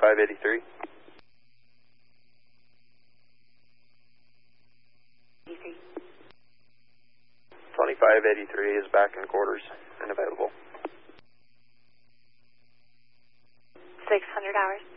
2583. 2583 is back in quarters and available. 600 hours.